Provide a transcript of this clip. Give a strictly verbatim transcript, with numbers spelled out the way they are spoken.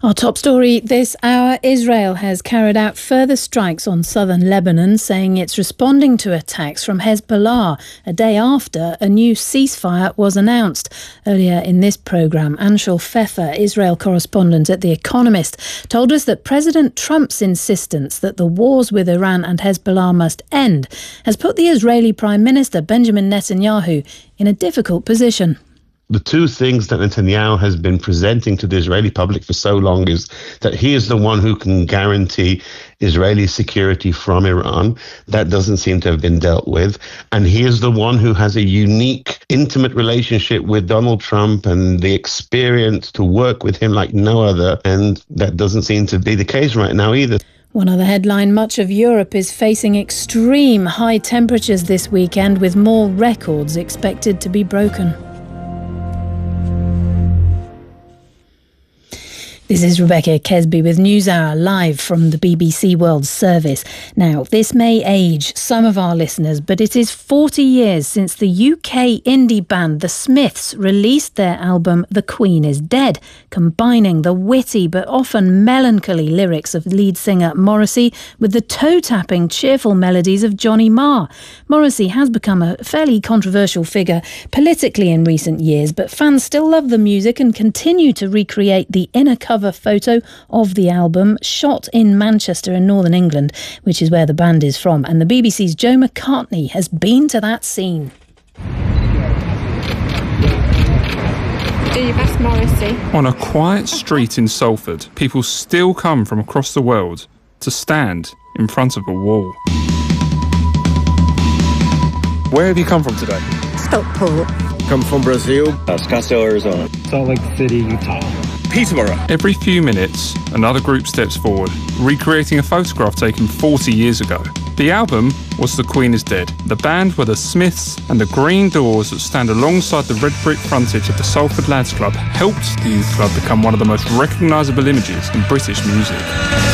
Our top story this hour, Israel has carried out further strikes on southern Lebanon, saying it's responding to attacks from Hezbollah a day after a new ceasefire was announced. Earlier in this programme, Anshul Pfeffer, Israel correspondent at The Economist, told us that President Trump's insistence that the wars with Iran and Hezbollah must end has put the Israeli Prime Minister Benjamin Netanyahu in a difficult position. The two things that Netanyahu has been presenting to the Israeli public for so long is that he is the one who can guarantee Israeli security from Iran. That doesn't seem to have been dealt with. And he is the one who has a unique, intimate relationship with Donald Trump and the experience to work with him like no other. And that doesn't seem to be the case right now either. One other headline, much of Europe is facing extreme high temperatures this weekend, with more records expected to be broken. This is Rebecca Kesby with NewsHour, live from the B B C World Service. Now, this may age some of our listeners, but it is forty years since the U K indie band The Smiths released their album The Queen is Dead, combining the witty but often melancholy lyrics of lead singer Morrissey with the toe-tapping, cheerful melodies of Johnny Marr. Morrissey has become a fairly controversial figure politically in recent years, but fans still love the music and continue to recreate the inner cover photo of the album, shot in Manchester in Northern England, which is where the band is from. And the B B C's Joe McCartney has been to that scene. Do your best, Morrissey. On a quiet street in Salford, people still come from across the world to stand in front of a wall. Where have you come from today? Stockport. Come from Brazil, uh, Scottsdale, Arizona. Salt Lake City, Utah. Peterborough. Every few minutes, another group steps forward, recreating a photograph taken forty years ago. The album was The Queen is Dead. The band were The Smiths, and the green doors that stand alongside the red brick frontage of the Salford Lads Club helped the youth club become one of the most recognisable images in British music.